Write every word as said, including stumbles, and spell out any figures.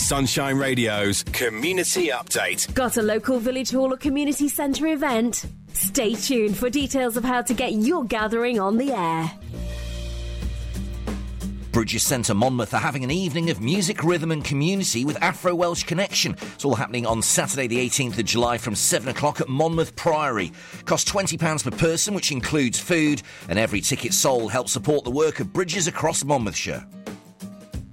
Sunshine Radio's Community Update. Got a local village hall or community centre event? Stay tuned for details of how to get your gathering on the air. Bridges Centre Monmouth are having an evening of music, rhythm and community with Afro Welsh Connection. It's all happening on Saturday the eighteenth of July from seven o'clock at Monmouth Priory. Costs twenty pounds per person, which includes food, and every ticket sold helps support the work of Bridges across Monmouthshire.